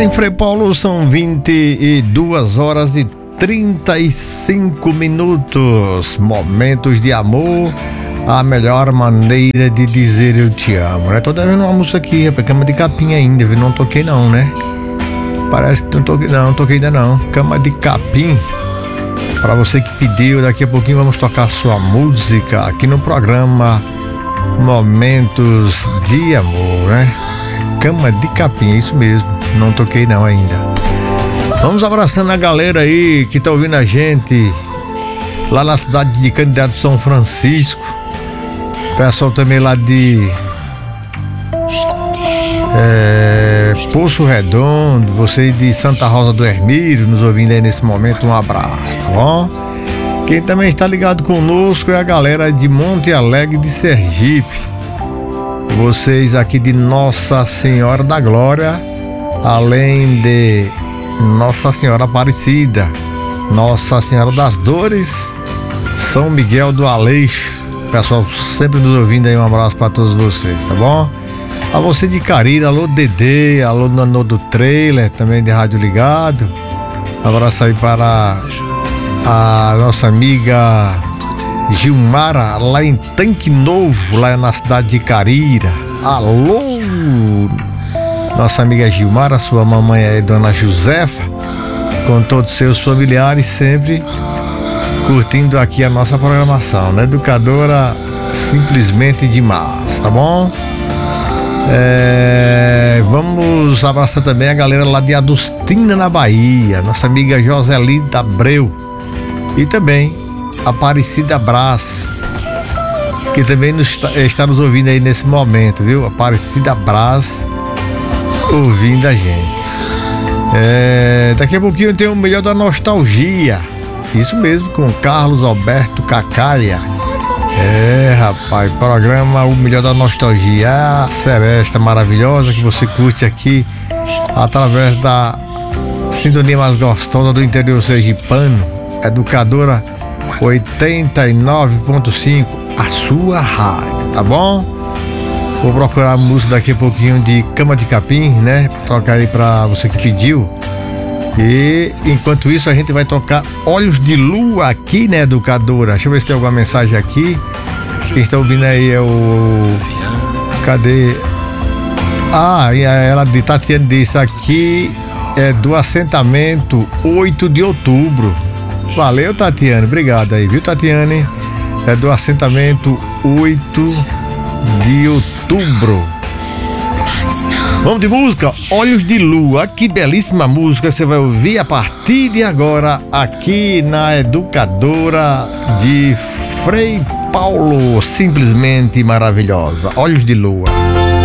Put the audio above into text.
Olha, em Frei Paulo são 22 horas e 35 minutos. Momentos de amor, a melhor maneira de dizer eu te amo, né? Tô devendo uma música aqui, é Cama de Capim ainda, viu? Não toquei não, né? Parece que não toquei ainda não. Cama de Capim. Para você que pediu, daqui a pouquinho vamos tocar sua música aqui no programa Momentos de Amor, né? Cama de Capim, é isso mesmo. Não toquei não ainda. Vamos abraçando a galera aí que tá ouvindo a gente lá na cidade de Candidato São Francisco. Pessoal também lá de Poço Redondo, vocês de Santa Rosa do Hermílio nos ouvindo aí nesse momento, um abraço, tá bom? Quem também está ligado conosco é a galera de Monte Alegre de Sergipe. Vocês aqui de Nossa Senhora da Glória, além de Nossa Senhora Aparecida, Nossa Senhora das Dores, São Miguel do Aleixo. Pessoal sempre nos ouvindo aí, um abraço para todos vocês, tá bom? A você de Carira, alô Dedê, alô Nanô do Trailer, também de Rádio Ligado. Abraço aí para a nossa amiga Gilmara, lá em Tanque Novo, lá na cidade de Carira. Alô, nossa amiga Gilmara, sua mamãe é Dona Josefa, com todos os seus familiares, sempre curtindo aqui a nossa programação, né? Educadora simplesmente demais, tá bom? Vamos abraçar também a galera lá de Adustina, na Bahia, nossa amiga Joselita Abreu, e também Aparecida Brás, que também está nos ouvindo aí nesse momento, viu? Aparecida Brás ouvindo a gente. Daqui a pouquinho tem o melhor da nostalgia, isso mesmo, com Carlos Alberto Cacaia. Rapaz, programa O Melhor da Nostalgia, a seresta maravilhosa que você curte aqui através da sintonia mais gostosa do interior sergipano, Educadora 89.5, a sua rádio, tá bom? Vou procurar a música daqui a pouquinho de Cama de Capim, né? Pra tocar aí pra você que pediu. E enquanto isso a gente vai tocar Olhos de Lua aqui, né, Educadora? Deixa eu ver se tem alguma mensagem aqui. Quem está ouvindo aí é o... Cadê? Ela de Tatiane disse aqui é do assentamento 8 de outubro. Valeu, Tatiane, obrigado aí, viu, Tatiane? É do assentamento 8 de outubro. Vamos de música, Olhos de Lua, que belíssima música você vai ouvir a partir de agora aqui na Educadora de Frei Paulo, simplesmente maravilhosa, Olhos de Lua.